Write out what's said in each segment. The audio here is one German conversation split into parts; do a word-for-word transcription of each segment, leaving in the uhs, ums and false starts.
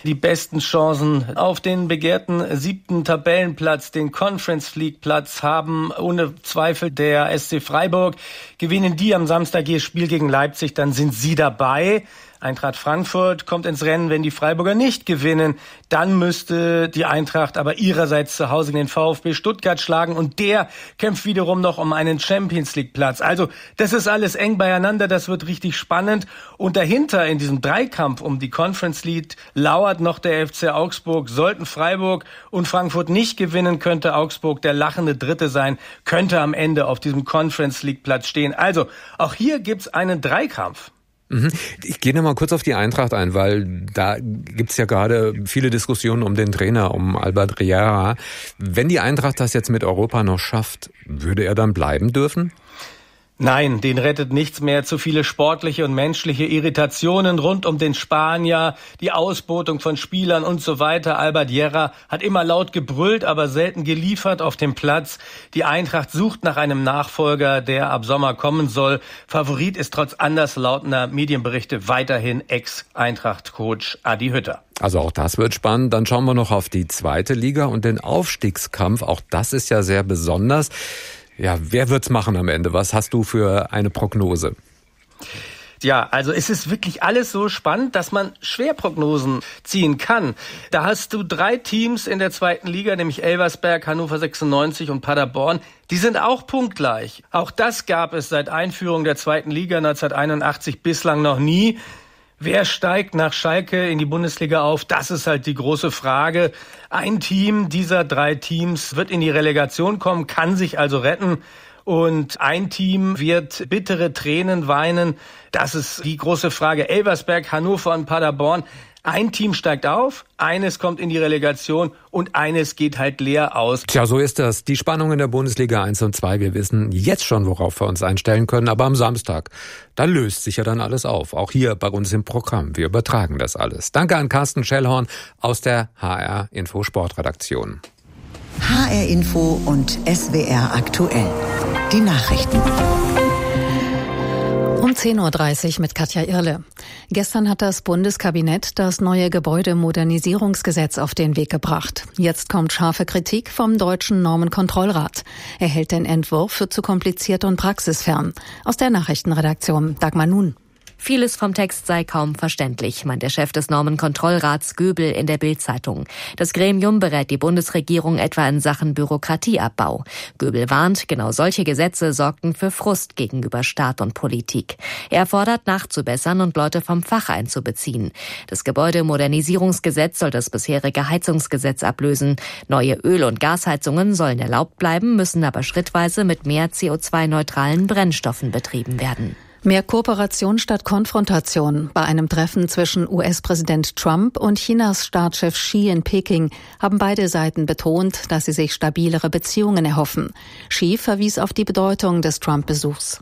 die besten Chancen auf den begehrten siebten Tabellenplatz, den Conference League Platz haben ohne Zweifel der S C Freiburg. Gewinnen die am Samstag ihr Spiel gegen Leipzig, dann sind sie dabei. Eintracht Frankfurt kommt ins Rennen, wenn die Freiburger nicht gewinnen. Dann müsste die Eintracht aber ihrerseits zu Hause den VfB Stuttgart schlagen und der kämpft wiederum noch um einen Champions-League-Platz. Also das ist alles eng beieinander, das wird richtig spannend. Und dahinter in diesem Dreikampf um die Conference League lauert noch der F C Augsburg. Sollten Freiburg und Frankfurt nicht gewinnen, könnte Augsburg der lachende Dritte sein, könnte am Ende auf diesem Conference League-Platz stehen. Also auch hier gibt's einen Dreikampf. Ich gehe noch mal kurz auf die Eintracht ein, weil da gibt's ja gerade viele Diskussionen um den Trainer, um Albert Riera. Wenn die Eintracht das jetzt mit Europa noch schafft, würde er dann bleiben dürfen? Nein, den rettet nichts mehr. Zu viele sportliche und menschliche Irritationen rund um den Spanier, die Ausbotung von Spielern und so weiter. Albert Riera hat immer laut gebrüllt, aber selten geliefert auf dem Platz. Die Eintracht sucht nach einem Nachfolger, der ab Sommer kommen soll. Favorit ist trotz anderslautender Medienberichte weiterhin Ex-Eintracht-Coach Adi Hütter. Also auch das wird spannend. Dann schauen wir noch auf die zweite Liga und den Aufstiegskampf. Auch das ist ja sehr besonders. Ja, wer wird's machen am Ende? Was hast du für eine Prognose? Ja, also es ist wirklich alles so spannend, dass man schwer Prognosen ziehen kann. Da hast du drei Teams in der zweiten Liga, nämlich Elversberg, Hannover sechsundneunzig und Paderborn. Die sind auch punktgleich. Auch das gab es seit Einführung der zweiten Liga neunzehnhunderteinundachtzig bislang noch nie. Wer steigt nach Schalke in die Bundesliga auf? Das ist halt die große Frage. Ein Team dieser drei Teams wird in die Relegation kommen, kann sich also retten. Und ein Team wird bittere Tränen weinen. Das ist die große Frage. Elversberg, Hannover und Paderborn. Ein Team steigt auf, eines kommt in die Relegation und eines geht halt leer aus. Tja, so ist das. Die Spannung in der Bundesliga eins und zwei. Wir wissen jetzt schon, worauf wir uns einstellen können. Aber am Samstag, da löst sich ja dann alles auf. Auch hier bei uns im Programm. Wir übertragen das alles. Danke an Carsten Schellhorn aus der H R Info Sportredaktion. H R Info und S W R aktuell. Die Nachrichten. Um zehn Uhr dreißig mit Katja Irle. Gestern hat das Bundeskabinett das neue Gebäudemodernisierungsgesetz auf den Weg gebracht. Jetzt kommt scharfe Kritik vom Deutschen Normenkontrollrat. Er hält den Entwurf für zu kompliziert und praxisfern. Aus der Nachrichtenredaktion Dagmar Nun. Vieles vom Text sei kaum verständlich, meint der Chef des Normenkontrollrats Göbel in der Bild-Zeitung. Das Gremium berät die Bundesregierung etwa in Sachen Bürokratieabbau. Göbel warnt, genau solche Gesetze sorgten für Frust gegenüber Staat und Politik. Er fordert, nachzubessern und Leute vom Fach einzubeziehen. Das Gebäudemodernisierungsgesetz soll das bisherige Heizungsgesetz ablösen. Neue Öl- und Gasheizungen sollen erlaubt bleiben, müssen aber schrittweise mit mehr C O zwei neutralen Brennstoffen betrieben werden. Mehr Kooperation statt Konfrontation. Bei einem Treffen zwischen U S-Präsident Trump und Chinas Staatschef Xi in Peking haben beide Seiten betont, dass sie sich stabilere Beziehungen erhoffen. Xi verwies auf die Bedeutung des Trump-Besuchs.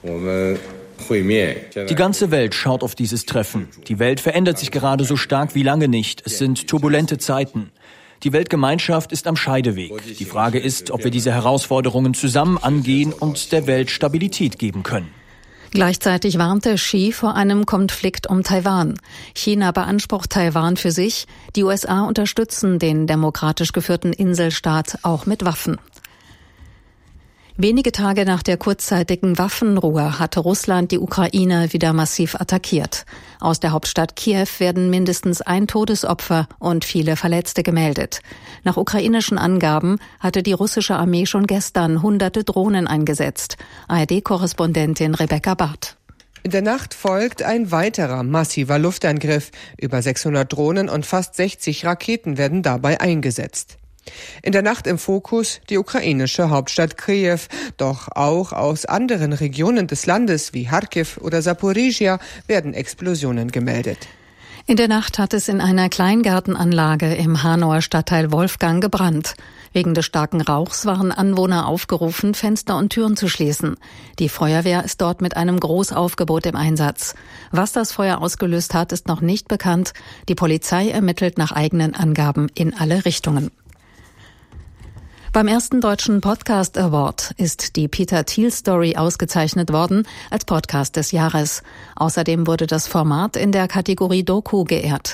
Die ganze Welt schaut auf dieses Treffen. Die Welt verändert sich gerade so stark wie lange nicht. Es sind turbulente Zeiten. Die Weltgemeinschaft ist am Scheideweg. Die Frage ist, ob wir diese Herausforderungen zusammen angehen und der Welt Stabilität geben können. Gleichzeitig warnte Xi vor einem Konflikt um Taiwan. China beansprucht Taiwan für sich. Die U S A unterstützen den demokratisch geführten Inselstaat auch mit Waffen. Wenige Tage nach der kurzzeitigen Waffenruhe hatte Russland die Ukraine wieder massiv attackiert. Aus der Hauptstadt Kiew werden mindestens ein Todesopfer und viele Verletzte gemeldet. Nach ukrainischen Angaben hatte die russische Armee schon gestern hunderte Drohnen eingesetzt. A R D-Korrespondentin Rebecca Barth. In der Nacht folgt ein weiterer massiver Luftangriff. Über sechshundert Drohnen und fast sechzig Raketen werden dabei eingesetzt. In der Nacht im Fokus die ukrainische Hauptstadt Kiew, doch auch aus anderen Regionen des Landes wie Charkiw oder Saporizhia werden Explosionen gemeldet. In der Nacht hat es in einer Kleingartenanlage im Hanauer Stadtteil Wolfgang gebrannt. Wegen des starken Rauchs waren Anwohner aufgerufen, Fenster und Türen zu schließen. Die Feuerwehr ist dort mit einem Großaufgebot im Einsatz. Was das Feuer ausgelöst hat, ist noch nicht bekannt. Die Polizei ermittelt nach eigenen Angaben in alle Richtungen. Beim ersten Deutschen Podcast Award ist die Peter Thiel Story ausgezeichnet worden als Podcast des Jahres. Außerdem wurde das Format in der Kategorie Doku geehrt.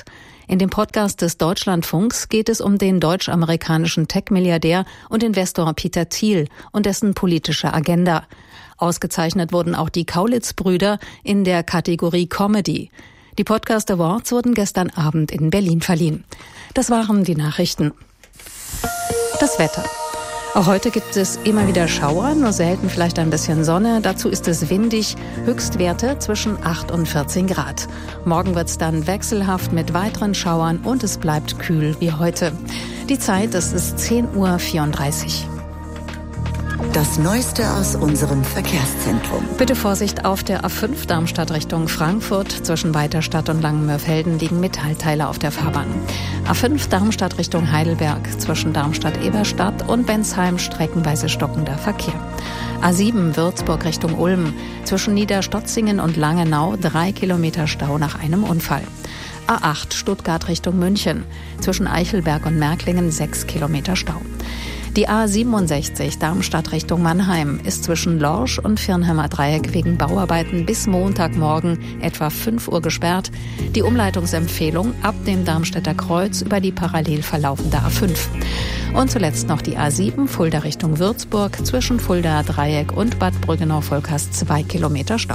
In dem Podcast des Deutschlandfunks geht es um den deutsch-amerikanischen Tech-Milliardär und Investor Peter Thiel und dessen politische Agenda. Ausgezeichnet wurden auch die Kaulitz-Brüder in der Kategorie Comedy. Die Podcast Awards wurden gestern Abend in Berlin verliehen. Das waren die Nachrichten. Das Wetter. Auch heute gibt es immer wieder Schauer, nur selten vielleicht ein bisschen Sonne. Dazu ist es windig, Höchstwerte zwischen acht und vierzehn Grad. Morgen wird es dann wechselhaft mit weiteren Schauern und es bleibt kühl wie heute. Die Zeit, das ist zehn Uhr vierunddreißig. Das Neueste aus unserem Verkehrszentrum. Bitte Vorsicht auf der A fünf Darmstadt Richtung Frankfurt. Zwischen Weiterstadt und Langenmörfelden liegen Metallteile auf der Fahrbahn. A fünf Darmstadt Richtung Heidelberg. Zwischen Darmstadt-Eberstadt und Bensheim streckenweise stockender Verkehr. A sieben Würzburg Richtung Ulm. Zwischen Niederstotzingen und Langenau drei Kilometer Stau nach einem Unfall. A acht Stuttgart Richtung München. Zwischen Eichelberg und Märklingen sechs Kilometer Stau. Die A siebenundsechzig Darmstadt Richtung Mannheim ist zwischen Lorsch und Firnheimer Dreieck wegen Bauarbeiten bis Montagmorgen etwa fünf Uhr gesperrt. Die Umleitungsempfehlung ab dem Darmstädter Kreuz über die parallel verlaufende A fünf. Und zuletzt noch die A sieben Fulda Richtung Würzburg zwischen Fulda Dreieck und Bad Brüggenau-Volkers zwei Kilometer Stau.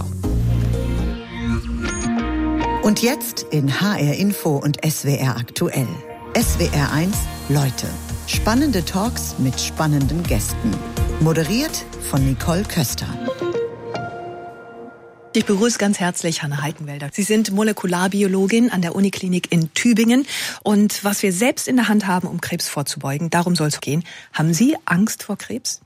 Und jetzt in H R Info und S W R aktuell. S W R eins Leute. Spannende Talks mit spannenden Gästen. Moderiert von Nicole Köster. Ich begrüße ganz herzlich Hanne Heitenwälder. Sie sind Molekularbiologin an der Uniklinik in Tübingen. Und was wir selbst in der Hand haben, um Krebs vorzubeugen, darum soll es gehen. Haben Sie Angst vor Krebs?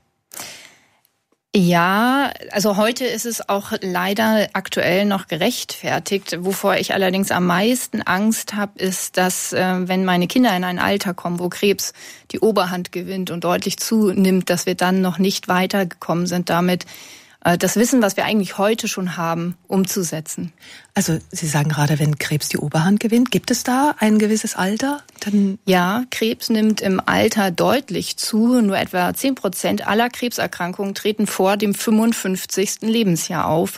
Ja, also heute ist es auch leider aktuell noch gerechtfertigt. Wovor ich allerdings am meisten Angst habe, ist, dass äh, wenn meine Kinder in ein Alter kommen, wo Krebs die Oberhand gewinnt und deutlich zunimmt, dass wir dann noch nicht weitergekommen sind damit, äh, das Wissen, was wir eigentlich heute schon haben, umzusetzen. Also Sie sagen gerade, wenn Krebs die Oberhand gewinnt, gibt es da ein gewisses Alter? Dann ja, Krebs nimmt im Alter deutlich zu. Nur etwa zehn Prozent aller Krebserkrankungen treten vor dem fünfundfünfzigsten Lebensjahr auf.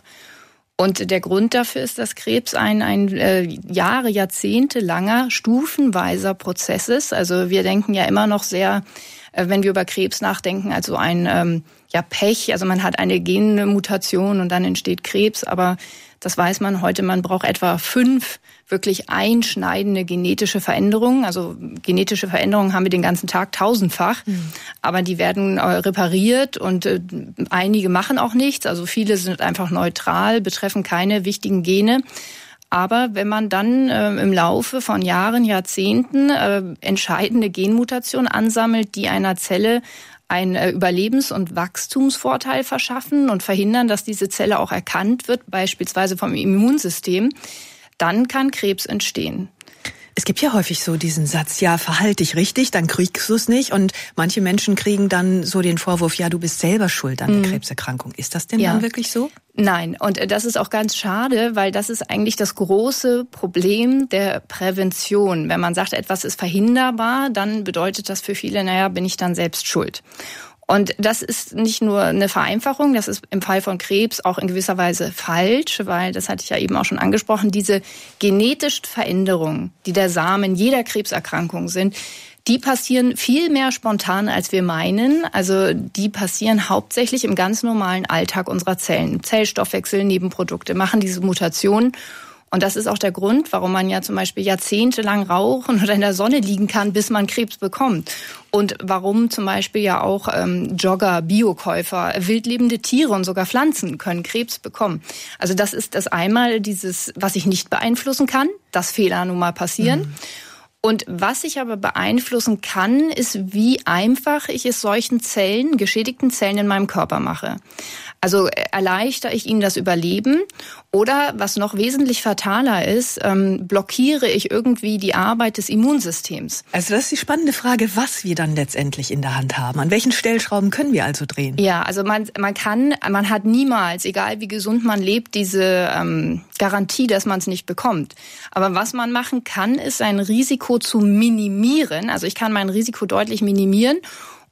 Und der Grund dafür ist, dass Krebs ein, ein äh, Jahre, Jahrzehnte langer, stufenweiser Prozess ist. Also wir denken ja immer noch sehr, äh, wenn wir über Krebs nachdenken, also ein ähm, ja Pech. Also man hat eine Genmutation und dann entsteht Krebs, aber das weiß man heute, man braucht etwa fünf wirklich einschneidende genetische Veränderungen. Also genetische Veränderungen haben wir den ganzen Tag tausendfach, mhm. aber die werden äh, repariert und äh, einige machen auch nichts. Also viele sind einfach neutral, betreffen keine wichtigen Gene. Aber wenn man dann äh, im Laufe von Jahren, Jahrzehnten äh, entscheidende Genmutationen ansammelt, die einer Zelle einen Überlebens- und Wachstumsvorteil verschaffen und verhindern, dass diese Zelle auch erkannt wird, beispielsweise vom Immunsystem, dann kann Krebs entstehen. Es gibt ja häufig so diesen Satz, ja, verhalte dich richtig, dann kriegst du es nicht. Und manche Menschen kriegen dann so den Vorwurf, ja, du bist selber schuld an der mhm. Krebserkrankung. Ist das denn ja. dann wirklich so? Nein, und das ist auch ganz schade, weil das ist eigentlich das große Problem der Prävention. Wenn man sagt, etwas ist verhinderbar, dann bedeutet das für viele, naja, bin ich dann selbst schuld. Und das ist nicht nur eine Vereinfachung, das ist im Fall von Krebs auch in gewisser Weise falsch, weil, das hatte ich ja eben auch schon angesprochen, diese genetischen Veränderungen, die der Samen jeder Krebserkrankung sind, die passieren viel mehr spontan, als wir meinen. Also die passieren hauptsächlich im ganz normalen Alltag unserer Zellen. Zellstoffwechsel, Nebenprodukte machen diese Mutationen. Und das ist auch der Grund, warum man ja zum Beispiel jahrzehntelang rauchen oder in der Sonne liegen kann, bis man Krebs bekommt. Und warum zum Beispiel ja auch ähm, Jogger, Biokäufer, wildlebende Tiere und sogar Pflanzen können Krebs bekommen. Also das ist das einmal dieses, was ich nicht beeinflussen kann, dass Fehler nun mal passieren. Mhm. Und was ich aber beeinflussen kann, ist, wie einfach ich es solchen Zellen, geschädigten Zellen in meinem Körper mache. Also erleichtere ich ihnen das Überleben oder, was noch wesentlich fataler ist, ähm, blockiere ich irgendwie die Arbeit des Immunsystems. Also das ist die spannende Frage, was wir dann letztendlich in der Hand haben. An welchen Stellschrauben können wir also drehen? Ja, also man, man kann, man hat niemals, egal wie gesund man lebt, diese ähm, Garantie, dass man es nicht bekommt. Aber was man machen kann, ist ein Risiko zu minimieren. Also ich kann mein Risiko deutlich minimieren.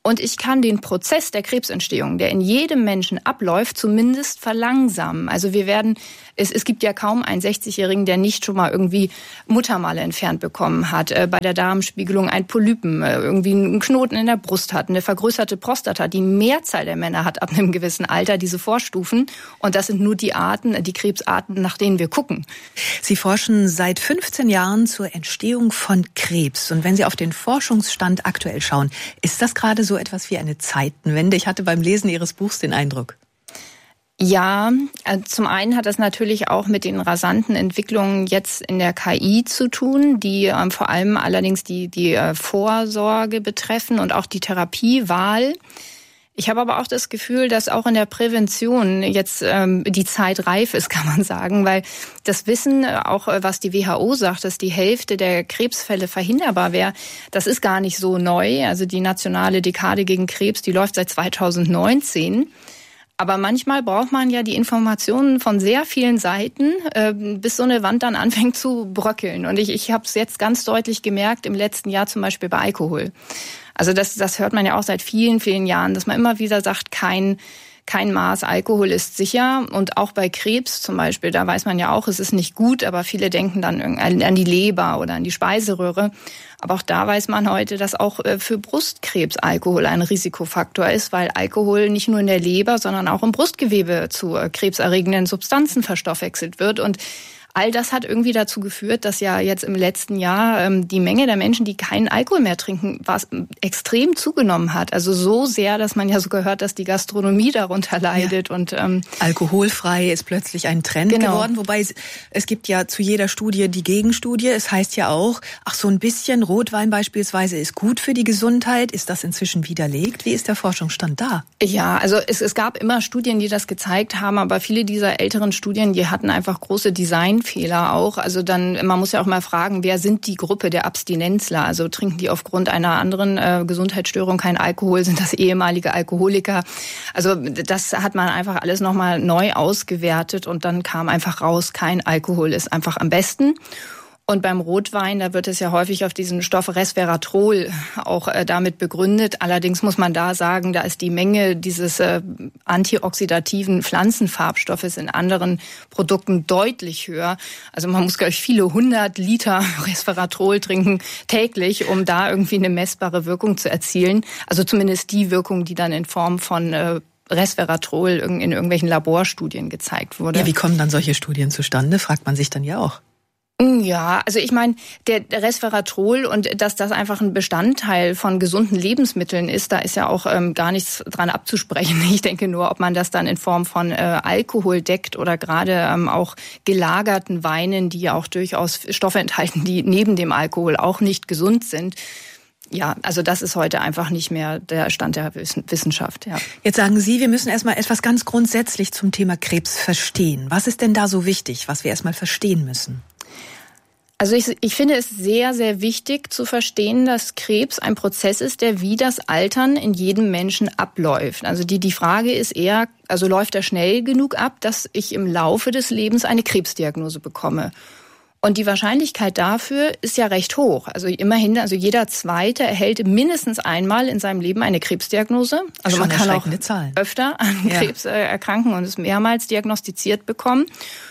Und ich kann den Prozess der Krebsentstehung, der in jedem Menschen abläuft, zumindest verlangsamen. Also wir werden, es, es gibt ja kaum einen sechzigjährigen, der nicht schon mal irgendwie Muttermale entfernt bekommen hat, äh, bei der Darmspiegelung ein Polypen, äh, irgendwie einen Knoten in der Brust hat, eine vergrößerte Prostata. Die Mehrzahl der Männer hat ab einem gewissen Alter diese Vorstufen. Und das sind nur die Arten, die Krebsarten, nach denen wir gucken. Sie forschen seit fünfzehn Jahren zur Entstehung von Krebs. Und wenn Sie auf den Forschungsstand aktuell schauen, ist das gerade so so etwas wie eine Zeitenwende? Ich hatte beim Lesen Ihres Buchs den Eindruck. Ja, zum einen hat das natürlich auch mit den rasanten Entwicklungen jetzt in der K I zu tun, die ähm, vor allem allerdings die, die äh, Vorsorge betreffen und auch die Therapiewahl. Ich habe aber auch das Gefühl, dass auch in der Prävention jetzt ähm, die Zeit reif ist, kann man sagen, weil das Wissen, auch was die W H O sagt, dass die Hälfte der Krebsfälle verhinderbar wäre, das ist gar nicht so neu. Also die nationale Dekade gegen Krebs, die läuft seit zweitausendneunzehn. Aber manchmal braucht man ja die Informationen von sehr vielen Seiten, äh, bis so eine Wand dann anfängt zu bröckeln. Und ich, ich habe es jetzt ganz deutlich gemerkt im letzten Jahr zum Beispiel bei Alkohol. Also das, das hört man ja auch seit vielen, vielen Jahren, dass man immer wieder sagt, kein, kein Maß Alkohol ist sicher. Und auch bei Krebs zum Beispiel, da weiß man ja auch, es ist nicht gut, aber viele denken dann an die Leber oder an die Speiseröhre. Aber auch da weiß man heute, dass auch für Brustkrebs Alkohol ein Risikofaktor ist, weil Alkohol nicht nur in der Leber, sondern auch im Brustgewebe zu krebserregenden Substanzen verstoffwechselt wird. Und all das hat irgendwie dazu geführt, dass ja jetzt im letzten Jahr ähm, die Menge der Menschen, die keinen Alkohol mehr trinken, was extrem zugenommen hat. Also so sehr, dass man ja sogar hört, dass die Gastronomie darunter leidet. Ja. Und ähm, alkoholfrei ist plötzlich ein Trend genau. geworden. Wobei es, es gibt ja zu jeder Studie die Gegenstudie. Es heißt ja auch, ach so ein bisschen Rotwein beispielsweise ist gut für die Gesundheit. Ist das inzwischen widerlegt? Wie ist der Forschungsstand da? Ja, also es, es gab immer Studien, die das gezeigt haben, aber viele dieser älteren Studien, die hatten einfach große Design Fehler auch. Also dann, man muss ja auch mal fragen, wer sind die Gruppe der Abstinenzler? Also trinken die aufgrund einer anderen äh, Gesundheitsstörung keinen Alkohol? Sind das ehemalige Alkoholiker? Also das hat man einfach alles nochmal neu ausgewertet und dann kam einfach raus, kein Alkohol ist einfach am besten. Und beim Rotwein, da wird es ja häufig auf diesen Stoff Resveratrol auch äh, damit begründet. Allerdings muss man da sagen, da ist die Menge dieses äh, antioxidativen Pflanzenfarbstoffes in anderen Produkten deutlich höher. Also man muss, glaube ich, viele hundert Liter Resveratrol trinken täglich, um da irgendwie eine messbare Wirkung zu erzielen. Also zumindest die Wirkung, die dann in Form von äh, Resveratrol in irgendwelchen Laborstudien gezeigt wurde. Ja, wie kommen dann solche Studien zustande, fragt man sich dann ja auch. Ja, also ich meine, der Resveratrol und dass das einfach ein Bestandteil von gesunden Lebensmitteln ist, da ist ja auch ähm, gar nichts dran abzusprechen. Ich denke nur, ob man das dann in Form von äh, Alkohol deckt oder gerade ähm, auch gelagerten Weinen, die ja auch durchaus Stoffe enthalten, die neben dem Alkohol auch nicht gesund sind. Ja, also das ist heute einfach nicht mehr der Stand der Wissenschaft. Ja. Jetzt sagen Sie, wir müssen erstmal etwas ganz grundsätzlich zum Thema Krebs verstehen. Was ist denn da so wichtig, was wir erstmal verstehen müssen? Also ich, ich finde es sehr, sehr wichtig zu verstehen, dass Krebs ein Prozess ist, der wie das Altern in jedem Menschen abläuft. Also die, die Frage ist eher, also läuft er schnell genug ab, dass ich im Laufe des Lebens eine Krebsdiagnose bekomme? Und die Wahrscheinlichkeit dafür ist ja recht hoch. Also immerhin, also jeder Zweite erhält mindestens einmal in seinem Leben eine Krebsdiagnose. Also schon man kann auch Zahlen. öfter an ja. Krebs erkranken und es mehrmals diagnostiziert bekommen.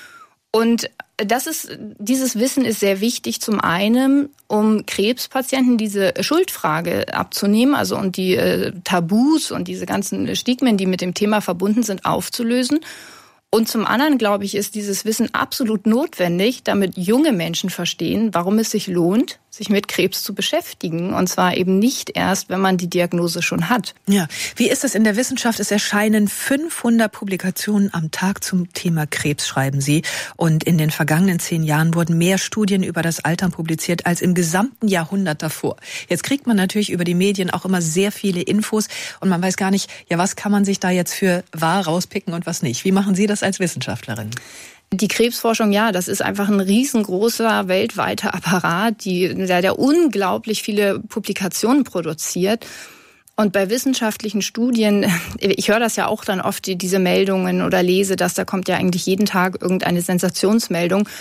Und das ist, dieses Wissen ist sehr wichtig, zum einen, um Krebspatienten diese Schuldfrage abzunehmen, also und die äh, Tabus und diese ganzen Stigmen, die mit dem Thema verbunden sind, aufzulösen. Und zum anderen, glaube ich, ist dieses Wissen absolut notwendig, damit junge Menschen verstehen, warum es sich lohnt, sich mit Krebs zu beschäftigen. Und zwar eben nicht erst, wenn man die Diagnose schon hat. Ja, wie ist es in der Wissenschaft? Es erscheinen fünfhundert Publikationen am Tag zum Thema Krebs, schreiben Sie. Und in den vergangenen zehn Jahren wurden mehr Studien über das Altern publiziert als im gesamten Jahrhundert davor. Jetzt kriegt man natürlich über die Medien auch immer sehr viele Infos. Und man weiß gar nicht, ja, was kann man sich da jetzt für wahr rauspicken und was nicht. Wie machen Sie das als Wissenschaftlerin? Die Krebsforschung, ja, das ist einfach ein riesengroßer weltweiter Apparat, die, der, der unglaublich viele Publikationen produziert. Und bei wissenschaftlichen Studien, ich höre das ja auch dann oft, diese Meldungen oder lese das, da kommt ja eigentlich jeden Tag irgendeine Sensationsmeldung.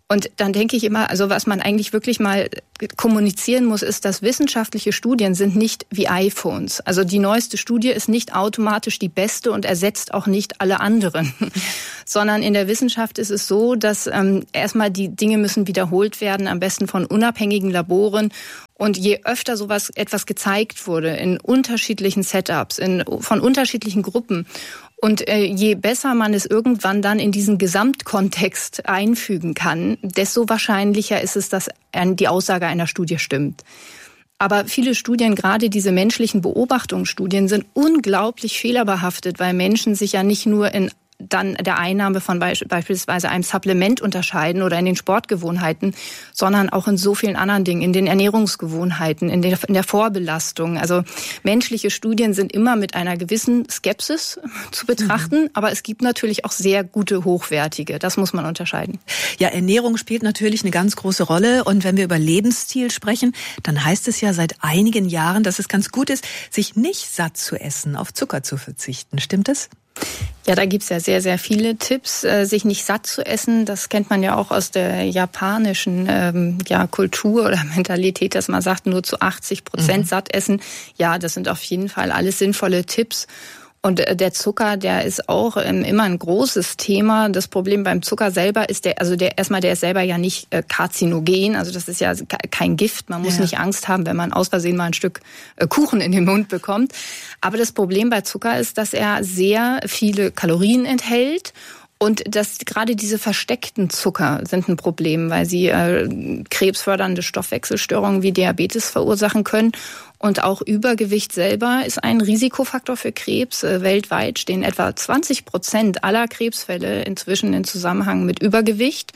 Und dann denke ich immer, also was man eigentlich wirklich mal kommunizieren muss, ist, dass wissenschaftliche Studien sind nicht wie iPhones. Also die neueste Studie ist nicht automatisch die beste und ersetzt auch nicht alle anderen. Sondern in der Wissenschaft ist es so, dass ähm, erstmal die Dinge müssen wiederholt werden, am besten von unabhängigen Laboren. Und je öfter sowas etwas gezeigt wurde, in unterschiedlichen Setups, in, von unterschiedlichen Gruppen, und äh, je besser man es irgendwann dann in diesen Gesamtkontext einfügen kann, desto wahrscheinlicher ist es, dass die Aussage einer Studie stimmt. Aber viele Studien, gerade diese menschlichen Beobachtungsstudien, sind unglaublich fehlerbehaftet, weil Menschen sich ja nicht nur in dann der Einnahme von beisp- beispielsweise einem Supplement unterscheiden oder in den Sportgewohnheiten, sondern auch in so vielen anderen Dingen, in den Ernährungsgewohnheiten, in der, in der Vorbelastung. Also menschliche Studien sind immer mit einer gewissen Skepsis zu betrachten, mhm. aber es gibt natürlich auch sehr gute, hochwertige. Das muss man unterscheiden. Ja, Ernährung spielt natürlich eine ganz große Rolle. Und wenn wir über Lebensstil sprechen, dann heißt es ja seit einigen Jahren, dass es ganz gut ist, sich nicht satt zu essen, auf Zucker zu verzichten. Stimmt es? Ja, da gibt's ja sehr, sehr viele Tipps, äh, sich nicht satt zu essen. Das kennt man ja auch aus der japanischen ähm, ja, Kultur oder Mentalität, dass man sagt, nur zu achtzig Prozent mhm. satt essen. Ja, das sind auf jeden Fall alles sinnvolle Tipps. Und der Zucker, der ist auch immer ein großes Thema. Das Problem beim Zucker selber ist der, also der erstmal, der ist selber ja nicht karzinogen. Also das ist ja kein Gift. Man muss ja. nicht Angst haben, wenn man aus Versehen mal ein Stück Kuchen in den Mund bekommt. Aber das Problem bei Zucker ist, dass er sehr viele Kalorien enthält. Und das, gerade diese versteckten Zucker sind ein Problem, weil sie äh, krebsfördernde Stoffwechselstörungen wie Diabetes verursachen können. Und auch Übergewicht selber ist ein Risikofaktor für Krebs. Äh, weltweit stehen etwa zwanzig Prozent aller Krebsfälle inzwischen in Zusammenhang mit Übergewicht.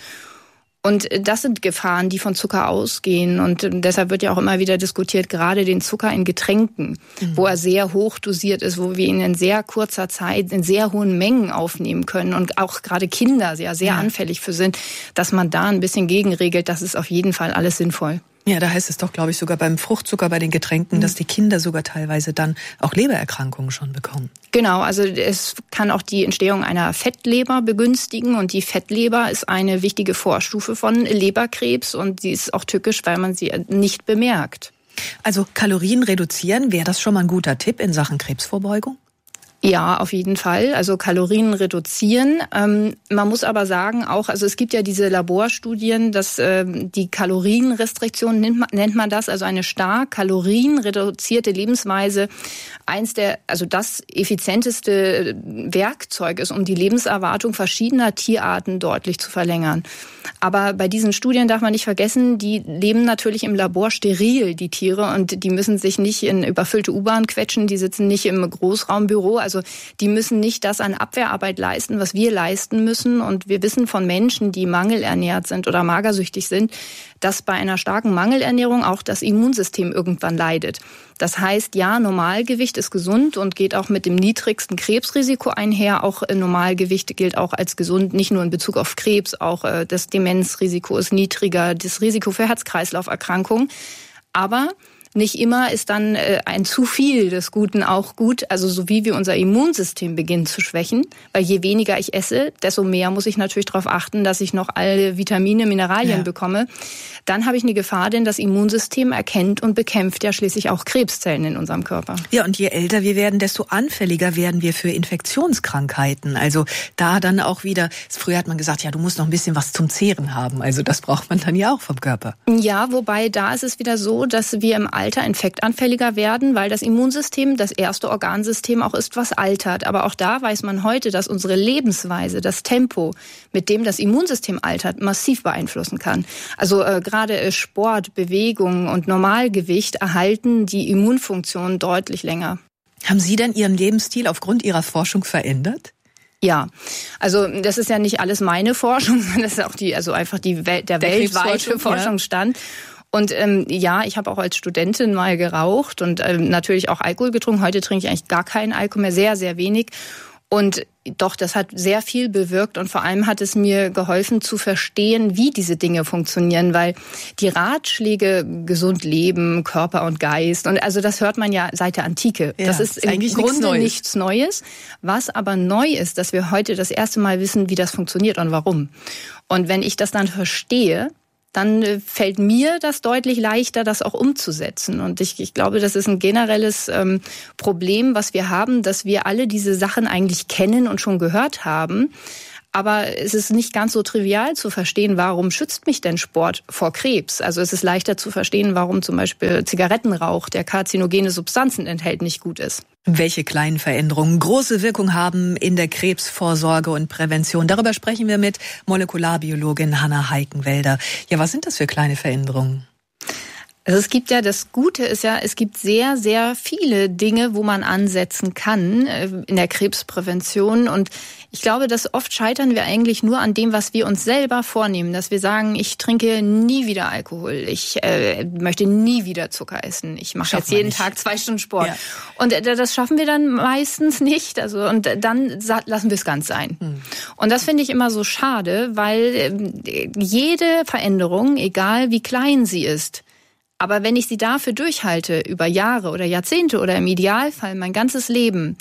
Und das sind Gefahren, die von Zucker ausgehen. Und deshalb wird ja auch immer wieder diskutiert, gerade den Zucker in Getränken, mhm. wo er sehr hoch dosiert ist, wo wir ihn in sehr kurzer Zeit in sehr hohen Mengen aufnehmen können und auch gerade Kinder sehr, sehr ja. anfällig für sind, dass man da ein bisschen gegenregelt. Das ist auf jeden Fall alles sinnvoll. Ja, da heißt es doch, glaube ich, sogar beim Fruchtzucker, bei den Getränken, mhm. dass die Kinder sogar teilweise dann auch Lebererkrankungen schon bekommen. Genau, also es kann auch die Entstehung einer Fettleber begünstigen und die Fettleber ist eine wichtige Vorstufe von Leberkrebs und sie ist auch tückisch, weil man sie nicht bemerkt. Also Kalorien reduzieren, wäre das schon mal ein guter Tipp in Sachen Krebsvorbeugung? Ja, auf jeden Fall. Also Kalorien reduzieren. Ähm, man muss aber sagen auch, also es gibt ja diese Laborstudien, dass ähm, die Kalorienrestriktion nennt man, nennt man das, also eine stark kalorienreduzierte Lebensweise eins der, also das effizienteste Werkzeug ist, um die Lebenserwartung verschiedener Tierarten deutlich zu verlängern. Aber bei diesen Studien darf man nicht vergessen, die leben natürlich im Labor steril, die Tiere, und die müssen sich nicht in überfüllte U-Bahn quetschen, die sitzen nicht im Großraumbüro, also die müssen nicht das an Abwehrarbeit leisten, was wir leisten müssen. Und wir wissen von Menschen, die mangelernährt sind oder magersüchtig sind, dass bei einer starken Mangelernährung auch das Immunsystem irgendwann leidet. Das heißt, ja, Normalgewicht ist gesund und geht auch mit dem niedrigsten Krebsrisiko einher. Auch Normalgewicht gilt auch als gesund, nicht nur in Bezug auf Krebs, auch das Demenzrisiko ist niedriger, das Risiko für Herz-Kreislauf-Erkrankungen. Aber nicht immer ist dann äh, ein zu viel des Guten auch gut, also so wie wir unser Immunsystem beginnen zu schwächen, weil je weniger ich esse, desto mehr muss ich natürlich darauf achten, dass ich noch alle Vitamine, Mineralien ja. bekomme. Dann habe ich eine Gefahr, denn das Immunsystem erkennt und bekämpft ja schließlich auch Krebszellen in unserem Körper. Ja, und je älter wir werden, desto anfälliger werden wir für Infektionskrankheiten. Also da dann auch wieder, früher hat man gesagt, ja, du musst noch ein bisschen was zum Zehren haben. Also das braucht man dann ja auch vom Körper. Ja, wobei da ist es wieder so, dass wir im Alter infektanfälliger werden, weil das Immunsystem das erste Organsystem auch ist, was altert. Aber auch da weiß man heute, dass unsere Lebensweise, das Tempo, mit dem das Immunsystem altert, massiv beeinflussen kann. Also äh, gerade Sport, Bewegung und Normalgewicht erhalten die Immunfunktion deutlich länger. Haben Sie denn Ihren Lebensstil aufgrund Ihrer Forschung verändert? Ja, also das ist ja nicht alles meine Forschung, sondern das ist auch die, also einfach die Welt, der, der weltweite Forschungsstand. Ja. Und ähm, ja, ich habe auch als Studentin mal geraucht und ähm, natürlich auch Alkohol getrunken. Heute trinke ich eigentlich gar keinen Alkohol mehr, sehr, sehr wenig. Und doch, das hat sehr viel bewirkt und vor allem hat es mir geholfen zu verstehen, wie diese Dinge funktionieren, weil die Ratschläge gesund leben, Körper und Geist, und also das hört man ja seit der Antike. Ja, das ist, ist im Grunde nichts Neues. nichts Neues. Was aber neu ist, dass wir heute das erste Mal wissen, wie das funktioniert und warum. Und wenn ich das dann verstehe, dann fällt mir das deutlich leichter, das auch umzusetzen. Und ich, ich glaube, das ist ein generelles ähm, Problem, was wir haben, dass wir alle diese Sachen eigentlich kennen und schon gehört haben. Aber es ist nicht ganz so trivial zu verstehen, warum schützt mich denn Sport vor Krebs? Also es ist leichter zu verstehen, warum zum Beispiel Zigarettenrauch, der karzinogene Substanzen enthält, nicht gut ist. Welche kleinen Veränderungen große Wirkung haben in der Krebsvorsorge und Prävention. Darüber sprechen wir mit Molekularbiologin Hanna Heikenwälder. Ja, was sind das für kleine Veränderungen? Also es gibt ja, das Gute ist ja, es gibt sehr, sehr viele Dinge, wo man ansetzen kann in der Krebsprävention. Und ich glaube, dass oft scheitern wir eigentlich nur an dem, was wir uns selber vornehmen. Dass wir sagen, ich trinke nie wieder Alkohol, ich äh, möchte nie wieder Zucker essen, ich mache jetzt jeden Tag zwei Stunden Sport. Ja. Und äh, das schaffen wir dann meistens nicht. Also und dann lassen wir es ganz sein. Hm. Und das finde ich immer so schade, weil äh, jede Veränderung, egal wie klein sie ist, aber wenn ich sie dafür durchhalte, über Jahre oder Jahrzehnte oder im Idealfall mein ganzes Leben,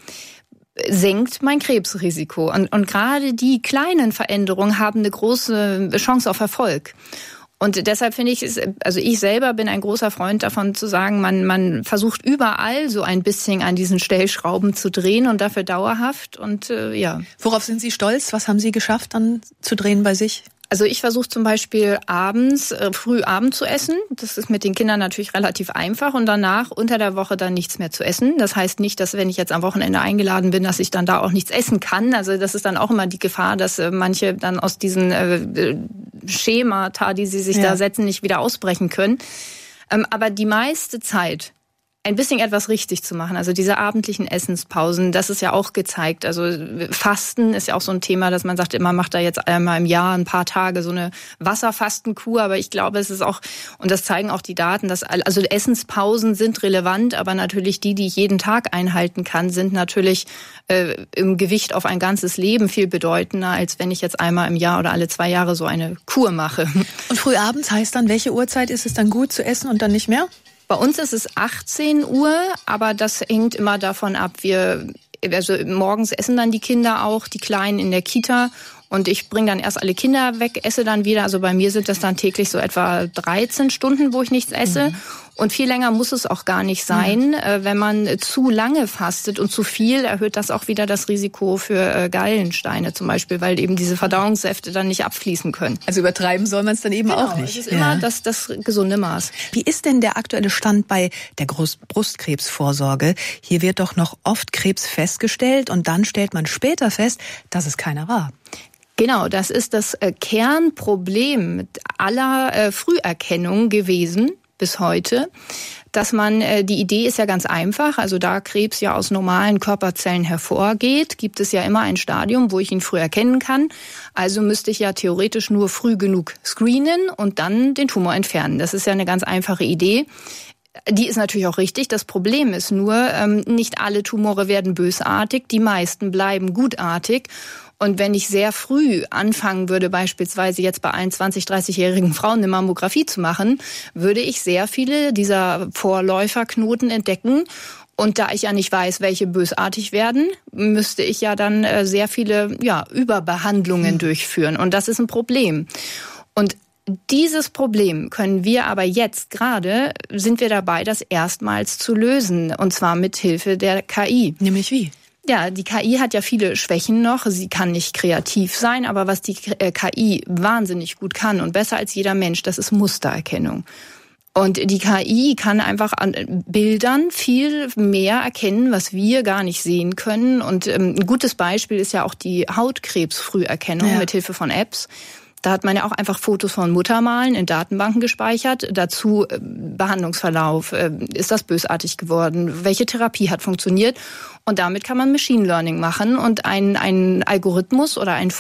senkt mein Krebsrisiko. Und, und gerade die kleinen Veränderungen haben eine große Chance auf Erfolg. Und deshalb finde ich, also ich selber bin ein großer Freund davon zu sagen, man, man versucht überall so ein bisschen an diesen Stellschrauben zu drehen und dafür dauerhaft. Und äh, ja. Worauf sind Sie stolz? Was haben Sie geschafft, dann zu drehen bei sich? Also ich versuche zum Beispiel abends, äh, früh Abend zu essen. Das ist mit den Kindern natürlich relativ einfach. Und danach unter der Woche dann nichts mehr zu essen. Das heißt nicht, dass wenn ich jetzt am Wochenende eingeladen bin, dass ich dann da auch nichts essen kann. Also das ist dann auch immer die Gefahr, dass äh, manche dann aus diesen äh, Schemata, die sie sich ja. da setzen, nicht wieder ausbrechen können. Ähm, aber die meiste Zeit ein bisschen etwas richtig zu machen. Also diese abendlichen Essenspausen, das ist ja auch gezeigt. Also Fasten ist ja auch so ein Thema, dass man sagt, man macht da jetzt einmal im Jahr ein paar Tage so eine Wasserfastenkur. Aber ich glaube, es ist auch, und das zeigen auch die Daten, dass also Essenspausen sind relevant, aber natürlich die, die ich jeden Tag einhalten kann, sind natürlich äh, im Gewicht auf ein ganzes Leben viel bedeutender, als wenn ich jetzt einmal im Jahr oder alle zwei Jahre so eine Kur mache. Und früh abends heißt dann, welche Uhrzeit ist es dann gut zu essen und dann nicht mehr? Bei uns ist es achtzehn Uhr, aber das hängt immer davon ab. Wir, also morgens essen dann die Kinder auch, die Kleinen in der Kita. Und ich bringe dann erst alle Kinder weg, esse dann wieder. Also bei mir sind das dann täglich so etwa dreizehn Stunden, wo ich nichts esse. Mhm. Und viel länger muss es auch gar nicht sein. Mhm. Wenn man zu lange fastet und zu viel, erhöht das auch wieder das Risiko für Gallensteine zum Beispiel, weil eben diese Verdauungssäfte dann nicht abfließen können. Also übertreiben soll man es dann eben genau, auch nicht. Das ist immer ja. das, das gesunde Maß. Wie ist denn der aktuelle Stand bei der Brustkrebsvorsorge? Hier wird doch noch oft Krebs festgestellt und dann stellt man später fest, dass es keiner war. Genau, das ist das äh, Kernproblem mit aller äh, Früherkennung gewesen bis heute, dass man, äh, die Idee ist ja ganz einfach, also da Krebs ja aus normalen Körperzellen hervorgeht, gibt es ja immer ein Stadium, wo ich ihn früh erkennen kann. Also müsste ich ja theoretisch nur früh genug screenen und dann den Tumor entfernen. Das ist ja eine ganz einfache Idee. Die ist natürlich auch richtig. Das Problem ist nur, ähm, nicht alle Tumore werden bösartig, die meisten bleiben gutartig. Und wenn ich sehr früh anfangen würde, beispielsweise jetzt bei einundzwanzig-, dreißigjährigen Frauen eine Mammographie zu machen, würde ich sehr viele dieser Vorläuferknoten entdecken. Und da ich ja nicht weiß, welche bösartig werden, müsste ich ja dann äh, sehr viele ja, Überbehandlungen mhm. durchführen. Und das ist ein Problem. Und dieses Problem können wir aber jetzt gerade, sind wir dabei, das erstmals zu lösen. Und zwar mit Hilfe der K I. Nämlich wie? Ja, die K I hat ja viele Schwächen noch. Sie kann nicht kreativ sein, aber was die K I wahnsinnig gut kann und besser als jeder Mensch, das ist Mustererkennung. Und die K I kann einfach an Bildern viel mehr erkennen, was wir gar nicht sehen können. Und ein gutes Beispiel ist ja auch die Hautkrebsfrüherkennung ja. mit Hilfe von Apps. Da hat man ja auch einfach Fotos von Muttermalen in Datenbanken gespeichert. Dazu Behandlungsverlauf, ist das bösartig geworden, welche Therapie hat funktioniert. Und damit kann man Machine Learning machen und ein, ein Algorithmus oder ein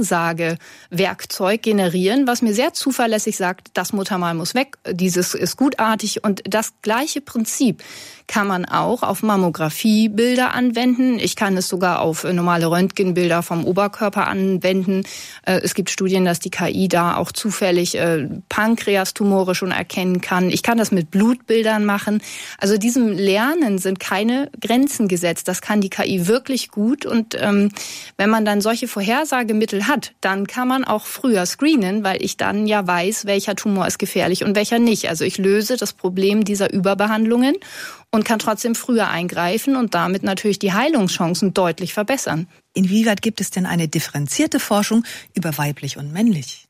Vorhersagewerkzeug generieren, was mir sehr zuverlässig sagt, das Muttermal muss weg, dieses ist gutartig. Und das gleiche Prinzip kann man auch auf Mammografiebilder anwenden. Ich kann es sogar auf normale Röntgenbilder vom Oberkörper anwenden. Es gibt Studien, dass die K I da auch zufällig Pankreastumore schon erkennen kann. Ich kann das mit Blutbildern machen. Also diesem Lernen sind keine Grenzen gesetzt. Das kann die K I wirklich gut. Und ähm, wenn man dann solche Vorhersagemittel hat, dann kann man auch früher screenen, weil ich dann ja weiß, welcher Tumor ist gefährlich und welcher nicht. Also ich löse das Problem dieser Überbehandlungen und kann trotzdem früher eingreifen und damit natürlich die Heilungschancen deutlich verbessern. Inwieweit gibt es denn eine differenzierte Forschung über weiblich und männlich?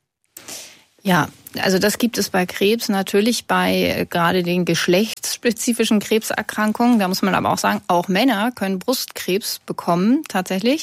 Ja, also das gibt es bei Krebs natürlich, bei gerade den geschlechtsspezifischen Krebserkrankungen. Da muss man aber auch sagen, auch Männer können Brustkrebs bekommen tatsächlich.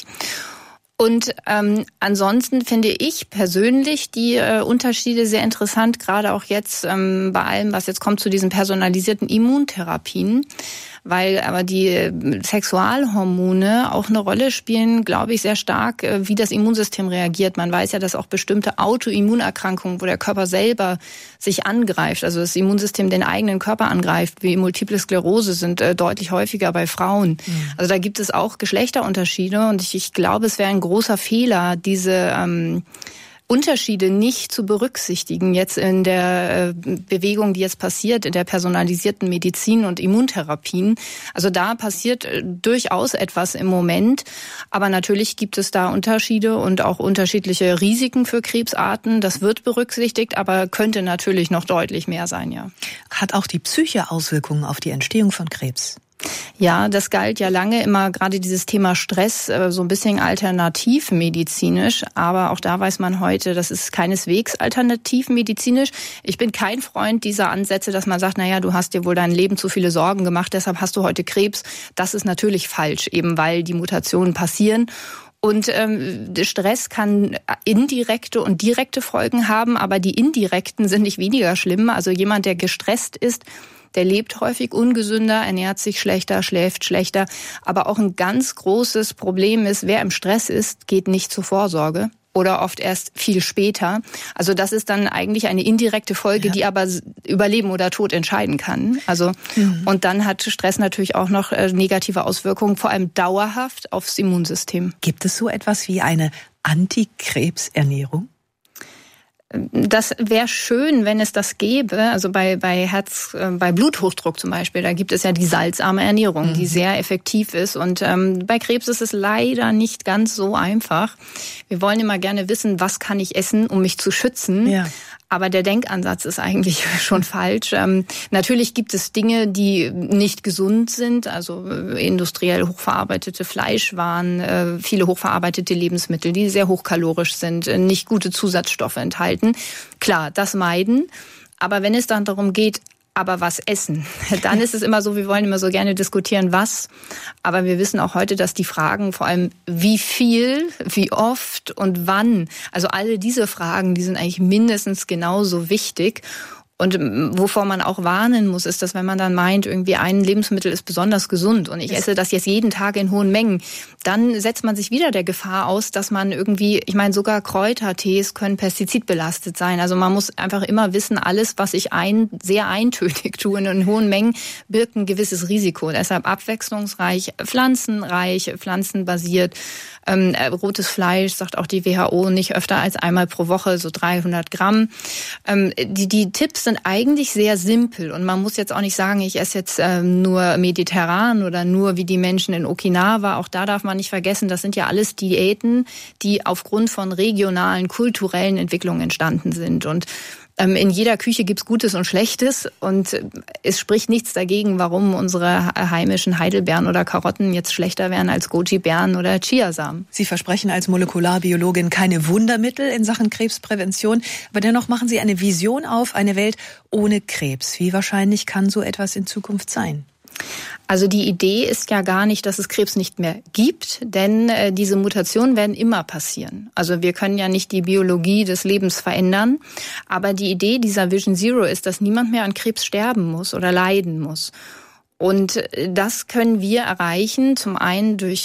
Und ähm, ansonsten finde ich persönlich die äh, Unterschiede sehr interessant, gerade auch jetzt ähm, bei allem, was jetzt kommt zu diesen personalisierten Immuntherapien, weil aber die äh, Sexualhormone auch eine Rolle spielen, glaube ich, sehr stark, äh, wie das Immunsystem reagiert. Man weiß ja, dass auch bestimmte Autoimmunerkrankungen, wo der Körper selber sich angreift, also das Immunsystem den eigenen Körper angreift, wie Multiple Sklerose, sind äh, deutlich häufiger bei Frauen. Mhm. Also da gibt es auch Geschlechterunterschiede und ich, ich glaube, es wäre ein großer Fehler, diese ähm, Unterschiede nicht zu berücksichtigen jetzt in der äh, Bewegung, die jetzt passiert, in der personalisierten Medizin und Immuntherapien. Also da passiert äh, durchaus etwas im Moment, aber natürlich gibt es da Unterschiede und auch unterschiedliche Risiken für Krebsarten. Das wird berücksichtigt, aber könnte natürlich noch deutlich mehr sein, ja. Hat auch die Psyche Auswirkungen auf die Entstehung von Krebs? Ja, das galt ja lange immer, gerade dieses Thema Stress, so ein bisschen alternativmedizinisch. Aber auch da weiß man heute, das ist keineswegs alternativmedizinisch. Ich bin kein Freund dieser Ansätze, dass man sagt, naja, du hast dir wohl dein Leben zu viele Sorgen gemacht, deshalb hast du heute Krebs. Das ist natürlich falsch, eben weil die Mutationen passieren. Und ähm, Stress kann indirekte und direkte Folgen haben, aber die indirekten sind nicht weniger schlimm. Also jemand, der gestresst ist, der lebt häufig ungesünder, ernährt sich schlechter, schläft schlechter. Aber auch ein ganz großes Problem ist, wer im Stress ist, geht nicht zur Vorsorge oder oft erst viel später. Also das ist dann eigentlich eine indirekte Folge, ja, die aber über Leben oder Tod entscheiden kann. Also mhm. Und dann hat Stress natürlich auch noch negative Auswirkungen, vor allem dauerhaft aufs Immunsystem. Gibt es so etwas wie eine Antikrebsernährung? Das wäre schön, wenn es das gäbe. Also bei bei Herz, äh, bei Bluthochdruck zum Beispiel, da gibt es ja die salzarme Ernährung, mhm. die sehr effektiv ist. Und ähm, bei Krebs ist es leider nicht ganz so einfach. Wir wollen immer gerne wissen, was kann ich essen, um mich zu schützen. Ja. Aber der Denkansatz ist eigentlich schon falsch. Ähm, natürlich gibt es Dinge, die nicht gesund sind, also äh, industriell hochverarbeitete Fleischwaren, äh, viele hochverarbeitete Lebensmittel, die sehr hochkalorisch sind, äh, nicht gute Zusatzstoffe enthalten. Klar, das meiden. Aber wenn es dann darum geht, aber was essen? Dann ist es immer so, wir wollen immer so gerne diskutieren, was. Aber wir wissen auch heute, dass die Fragen vor allem, wie viel, wie oft und wann, also alle diese Fragen, die sind eigentlich mindestens genauso wichtig. Und wovor man auch warnen muss, ist, dass wenn man dann meint, irgendwie ein Lebensmittel ist besonders gesund und ich esse das jetzt jeden Tag in hohen Mengen, dann setzt man sich wieder der Gefahr aus, dass man irgendwie, ich meine, sogar Kräutertees können pestizidbelastet sein. Also man muss einfach immer wissen, alles, was ich ein, sehr eintönig tue in hohen Mengen, birgt ein gewisses Risiko. Deshalb abwechslungsreich, pflanzenreich, pflanzenbasiert, ähm, rotes Fleisch, sagt auch die W H O, nicht öfter als einmal pro Woche, so dreihundert Gramm. Ähm, die, die Tipps sind eigentlich sehr simpel und man muss jetzt auch nicht sagen, ich esse jetzt ähm, nur mediterran oder nur wie die Menschen in Okinawa. Auch da darf man nicht vergessen, das sind ja alles Diäten, die aufgrund von regionalen, kulturellen Entwicklungen entstanden sind. Und ähm, in jeder Küche gibt's Gutes und Schlechtes und äh, es spricht nichts dagegen, warum unsere heimischen Heidelbeeren oder Karotten jetzt schlechter wären als Goji-Beeren oder Chiasamen. Sie versprechen als Molekularbiologin keine Wundermittel in Sachen Krebsprävention, aber dennoch machen Sie eine Vision auf, eine Welt ohne Krebs. Wie wahrscheinlich kann so etwas in Zukunft sein? Also die Idee ist ja gar nicht, dass es Krebs nicht mehr gibt, denn äh, diese Mutationen werden immer passieren. Also wir können ja nicht die Biologie des Lebens verändern, aber die Idee dieser Vision Zero ist, dass niemand mehr an Krebs sterben muss oder leiden muss. Und das können wir erreichen, zum einen durch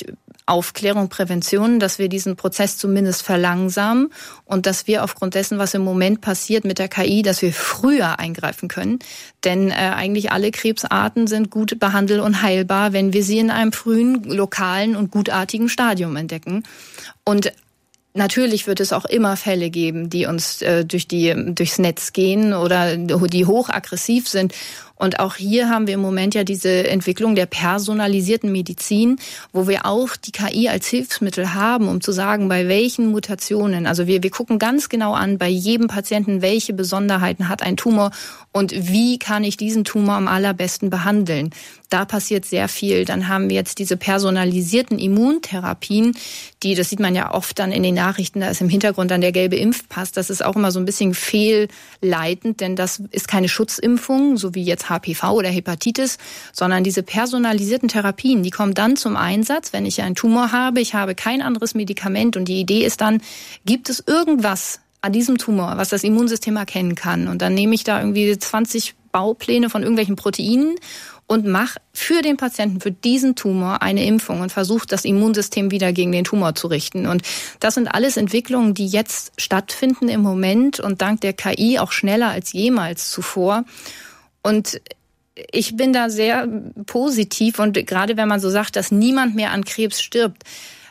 Aufklärung, Prävention, dass wir diesen Prozess zumindest verlangsamen und dass wir aufgrund dessen, was im Moment passiert mit der K I, dass wir früher eingreifen können. Denn äh, eigentlich alle Krebsarten sind gut behandelt und heilbar, wenn wir sie in einem frühen, lokalen und gutartigen Stadium entdecken. Und natürlich wird es auch immer Fälle geben, die uns äh, durch die, durchs Netz gehen oder die hochaggressiv sind. Und auch hier haben wir im Moment ja diese Entwicklung der personalisierten Medizin, wo wir auch die K I als Hilfsmittel haben, um zu sagen, bei welchen Mutationen. Also wir, wir gucken ganz genau an, bei jedem Patienten, welche Besonderheiten hat ein Tumor und wie kann ich diesen Tumor am allerbesten behandeln. Da passiert sehr viel. Dann haben wir jetzt diese personalisierten Immuntherapien, die, das sieht man ja oft dann in den Nachrichten, da ist im Hintergrund dann der gelbe Impfpass. Das ist auch immer so ein bisschen fehlleitend, denn das ist keine Schutzimpfung, so wie jetzt H P V oder Hepatitis, sondern diese personalisierten Therapien, die kommen dann zum Einsatz, wenn ich einen Tumor habe, ich habe kein anderes Medikament und die Idee ist dann, gibt es irgendwas an diesem Tumor, was das Immunsystem erkennen kann? Und dann nehme ich da irgendwie zwanzig Baupläne von irgendwelchen Proteinen und mache für den Patienten, für diesen Tumor eine Impfung und versuche das Immunsystem wieder gegen den Tumor zu richten. Und das sind alles Entwicklungen, die jetzt stattfinden im Moment und dank der K I auch schneller als jemals zuvor. Und ich bin da sehr positiv und gerade wenn man so sagt, dass niemand mehr an Krebs stirbt,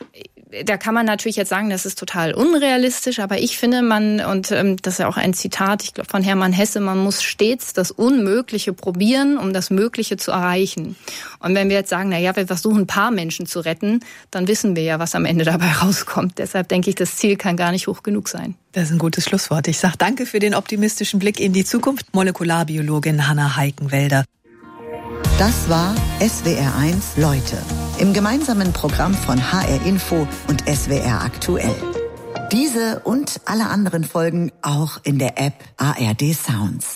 da kann man natürlich jetzt sagen, das ist total unrealistisch, aber ich finde man, und ähm, das ist ja auch ein Zitat, ich glaube von Hermann Hesse, man muss stets das Unmögliche probieren, um das Mögliche zu erreichen. Und wenn wir jetzt sagen, na ja, wir versuchen ein paar Menschen zu retten, dann wissen wir ja, was am Ende dabei rauskommt. Deshalb denke ich, das Ziel kann gar nicht hoch genug sein. Das ist ein gutes Schlusswort. Ich sage danke für den optimistischen Blick in die Zukunft. Molekularbiologin Hanna Heikenwälder. Das war S W R eins Leute im gemeinsamen Programm von H R Info und S W R aktuell. Diese und alle anderen Folgen auch in der App A R D Sounds.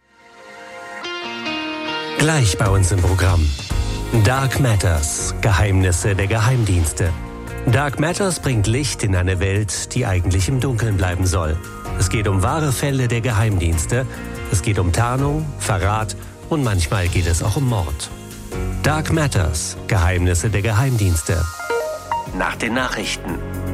Gleich bei uns im Programm. Dark Matters, Geheimnisse der Geheimdienste. Dark Matters bringt Licht in eine Welt, die eigentlich im Dunkeln bleiben soll. Es geht um wahre Fälle der Geheimdienste. Es geht um Tarnung, Verrat und manchmal geht es auch um Mord. Dark Matters, Geheimnisse der Geheimdienste. Nach den Nachrichten.